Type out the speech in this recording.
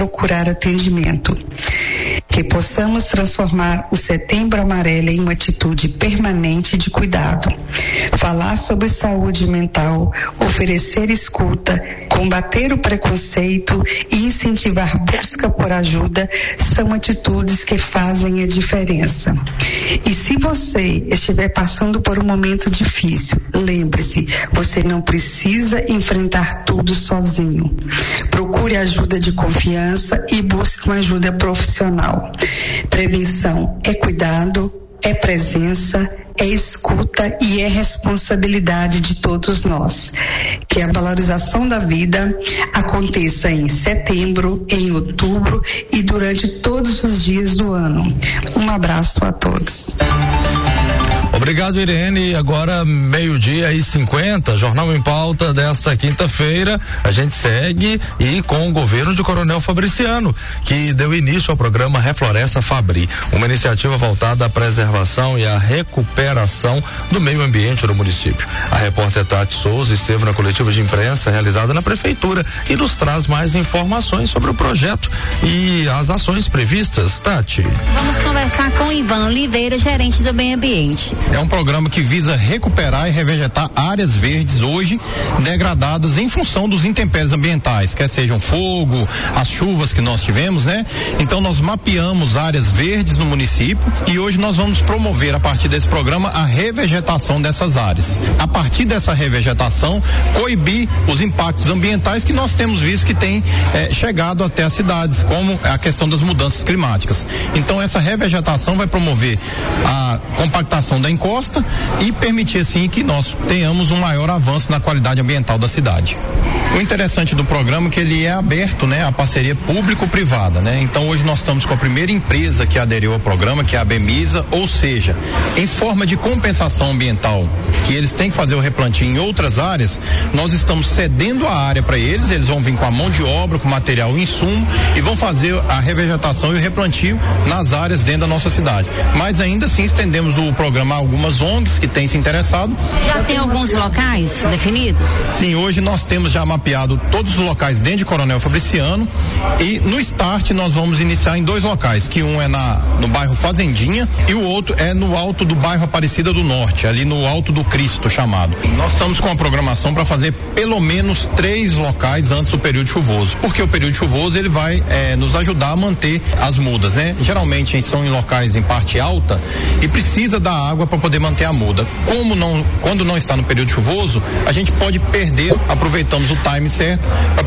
procurar atendimento. Que possamos transformar o Setembro Amarelo em uma atitude permanente de cuidado. Falar sobre saúde mental, oferecer escuta, combater o preconceito e incentivar busca por ajuda são atitudes que fazem a diferença. E se você estiver passando por um momento difícil, lembre-se, você não precisa enfrentar tudo sozinho. Procure ajuda de confiança e busque uma ajuda profissional. Prevenção é cuidado, é presença, é escuta e é responsabilidade de todos nós. Que a valorização da vida aconteça em setembro, em outubro e durante todos os dias do ano. Um abraço a todos. Obrigado, Irene. Agora 12:50, Jornal em Pauta desta quinta-feira. A gente segue e com o governo de Coronel Fabriciano, que deu início ao programa Refloresta Fabri, uma iniciativa voltada à preservação e à recuperação do meio ambiente no município. A repórter Tati Souza esteve na coletiva de imprensa realizada na prefeitura e nos traz mais informações sobre o projeto e as ações previstas. Tati. Vamos conversar com Ivan Oliveira, gerente do meio ambiente. É um programa que visa recuperar e revegetar áreas verdes hoje degradadas em função dos intempéries ambientais, quer sejam fogo, as chuvas que nós tivemos, né? Então nós mapeamos áreas verdes no município e hoje nós vamos promover a partir desse programa a revegetação dessas áreas. A partir dessa revegetação, coibir os impactos ambientais que nós temos visto que tem chegado até as cidades, como a questão das mudanças climáticas. Então essa revegetação vai promover a compactação da encosta e permitir assim que nós tenhamos um maior avanço na qualidade ambiental da cidade. O interessante do programa é que ele é aberto, né, à parceria público-privada, né? Então hoje nós estamos com a primeira empresa que aderiu ao programa, que é a Bemisa, ou seja, em forma de compensação ambiental, que eles têm que fazer o replantio em outras áreas, nós estamos cedendo a área para eles, eles vão vir com a mão de obra, com material e insumo e vão fazer a revegetação e o replantio nas áreas dentro da nossa cidade. Mas ainda assim estendemos o programa a algumas ONGs que têm se interessado. Já tem alguns locais definidos? Sim, hoje nós temos já mapeado todos os locais dentro de Coronel Fabriciano e no start nós vamos iniciar em 2 locais, que um é no bairro Fazendinha e o outro é no alto do bairro Aparecida do Norte, ali no Alto do Cristo chamado. Nós estamos com a programação para fazer pelo menos 3 locais antes do período chuvoso, porque o período chuvoso ele vai nos ajudar a manter as mudas, né? Geralmente a gente são em locais em parte alta e precisa da água para poder manter a muda. Quando não está no período chuvoso, a gente pode perder, aproveitamos o time certo para